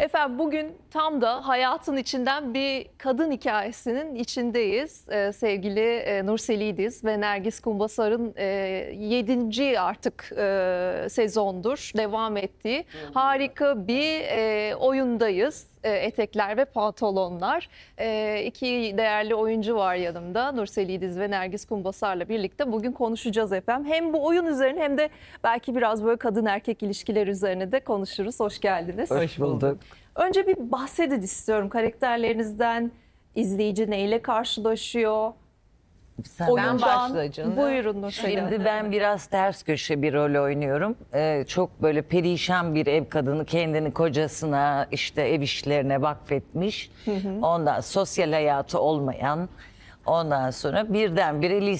Efendim bugün tam da hayatın içinden bir kadın hikayesinin içindeyiz. Sevgili Nursel İdiz ve Nergis Kumbasar'ın 7. artık sezondur devam ettiği harika bir oyundayız. Etekler ve pantolonlar. İki değerli oyuncu var yanımda. Nursel İdiz ve Nergis Kumbasar'la birlikte bugün konuşacağız efendim. Hem bu oyun üzerine hem de belki biraz böyle kadın erkek ilişkiler üzerine de konuşuruz. Hoş geldiniz. Hoş bulduk. Önce bir bahsedin istiyorum karakterlerinizden. İzleyici neyle karşılaşıyor? Ben başlayacağım. Buyurun Nursel Hanım. Şimdi ben biraz ters köşe bir rol oynuyorum. Çok böyle perişan bir ev kadını, kendini kocasına, işte ev işlerine vakfetmiş. Ondan sosyal hayatı olmayan, ondan sonra birdenbire